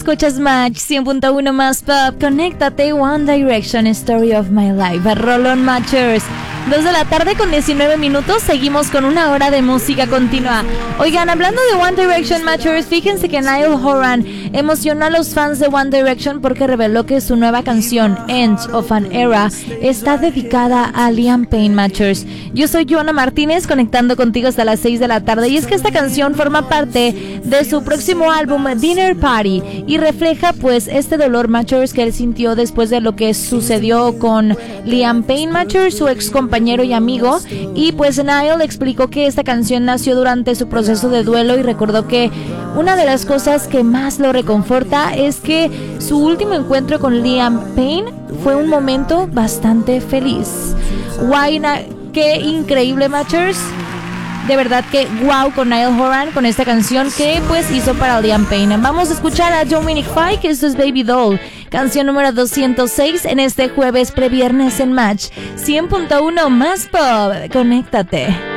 escuchas Match 100.1 más pop. Conéctate, One Direction, Story of My Life. Rolón Matchers. 2 de la tarde con 19 minutos. Seguimos con una hora de música continua. Oigan, hablando de One Direction Matchers, fíjense que Niall Horan emocionó a los fans de One Direction porque reveló que su nueva canción, End of an Era, está dedicada a Liam Payne. Matchers. Yo soy Joana Martínez, conectando contigo hasta las 6 de la tarde, y es que esta canción forma parte de su próximo álbum Dinner Party y refleja pues este dolor, Matchers, que él sintió después de lo que sucedió con Liam Payne, Matchers, su ex compañero y amigo. Y pues Niall explicó que esta canción nació durante su proceso de duelo y recordó que una de las cosas que más lo reconforta es que su último encuentro con Liam Payne fue un momento bastante feliz. Qué increíble, Matchers. De verdad que wow con Niall Horan, con esta canción que pues hizo para Liam Payne. Vamos a escuchar a Dominic Fike, que esto es Baby Doll, canción número 206 en este jueves previernes en Match 100.1 más pop. Conéctate.